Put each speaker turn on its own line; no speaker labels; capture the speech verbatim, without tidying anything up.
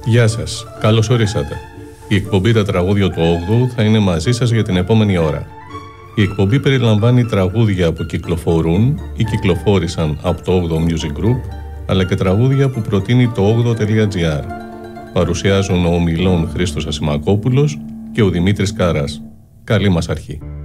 Γεια σας, καλώς ορίσατε. Η εκπομπή «Τα τραγούδια του όγδοου» θα είναι μαζί σας για την επόμενη ώρα. Η εκπομπή περιλαμβάνει τραγούδια που κυκλοφορούν ή κυκλοφόρησαν από το όγδοο Music Group, αλλά και τραγούδια που προτείνει το όγδοο τελεία τζι άρ. Παρουσιάζουν ο ομιλών Χρήστος Ασημακόπουλος και ο Δημήτρης Κάρας. Καλή μας αρχή.